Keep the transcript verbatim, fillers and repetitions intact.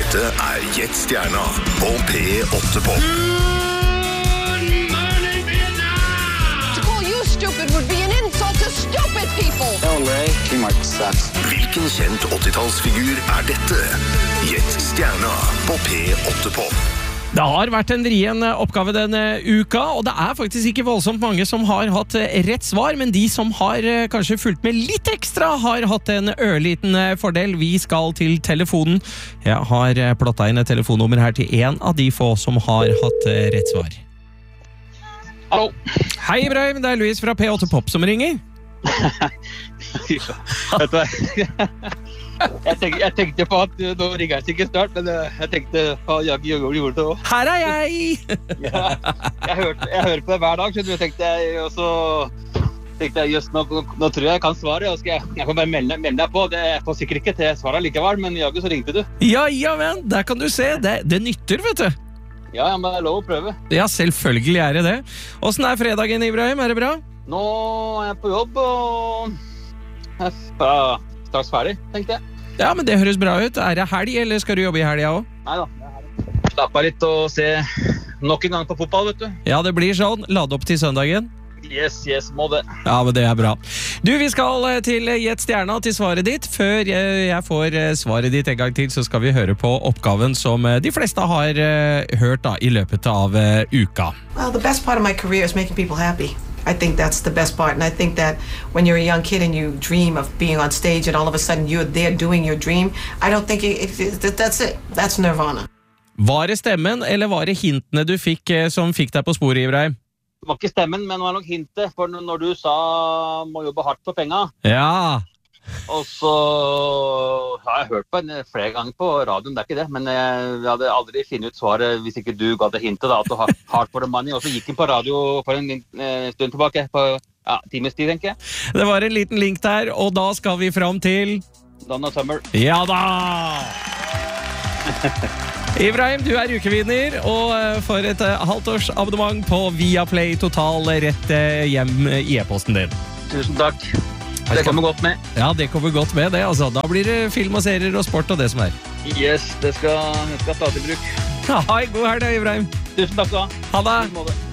Dette er Gjett Stjerna på P åtte Pop. Good morning, Vietnam! To call you stupid would be an insult to stupid people! Ellen Ray, Teamwork sucks. Hvilken kjent åttitallsfigur er dette? Gjett Stjerna på P åtte Pop. Det har vært en vrien oppgave denne uka, og det er faktisk ikke voldsomt mange som har hatt rett svar, men de som har kanskje fulgt med litt ekstra har hatt en ørliten fordel. Vi skal til telefonen. Jeg har plottet inn et telefonnummer her til en av de få som har hatt rett svar. Hallo. Hei Ibrahim, det er Louis fra P åtte Pop som ringer. Vet du hva? Jeg tenkte, jeg tenkte på at nå ringer jeg ikke snart, men jeg tenkte på at jeg gjorde det også. Her er jeg! Ja, jeg, hørte, jeg hører på det hver dag, skjønner du, tenkte jeg, og så tenkte jeg, just nå, nå tror jeg jeg kan svare, og skal jeg, jeg får bare melde, melde deg på, det får sikkert ikke til svaret likevel, men Jago, så ringte du. Ja, ja, men, der kan du se, det, det nytter, vet du. Ja, ja, men det er lov å prøve. Ja, selvfølgelig er det det. Hvordan er fredagen, Ibrahim? Er det bra? Nå er jeg på jobb, og jeg er straks ferdig, tenkte jeg. Ja, men det høres bra ut. Er det helg, eller skal du jobbe i helga også? Neida, det er helg. Slapp av litt og se nok en gang på fotball, vet du. Ja, det blir sånn. Lade opp til søndagen. Yes, yes, må det. Ja, men det er bra. Du, vi skal til Gjett Stjerna til svaret ditt. Før jeg får svaret ditt en gang til, så skal vi høre på oppgaven som de fleste har hørt da, i løpet av uka. Well, the best part of my career is making people happy. I think that's the best part, and I think that when you're a young kid and you dream of being on stage and all of a sudden you're there doing your dream, I don't think it, it, it, that's it. That's Nirvana. Var det stemmen, eller var det hintene du fikk som fikk deg på sporet, Ibrahim? Det var ikke stemmen, men det var nok hintet, for når du sa må jobbe hardt for penger, Ja. og så har jeg hørt på en flere ganger på radioen, det er ikke det, men jeg hadde aldri finnet ut svaret hvis ikke du ga det hintet da, at du har hardt for the money, og så gikk den på radio for en eh, stund tilbake, på ja, times tid, tenker jeg. Det var en liten link der, og da skal vi fram til... Donna Summer. Ja da! Ibrahim, du er ukevinner, og for et halvt års abonnement på Viaplay Total rett hjem i e-posten din. Tusen takk. Det kommer godt med. Ja, det kommer godt med det, altså. Da blir det film og serier og sport og det som er. Yes, det skal, det skal ta til bruk. Ha en god helg, Ibrahim. Tusen takk skal du ha. Ha det. I måte.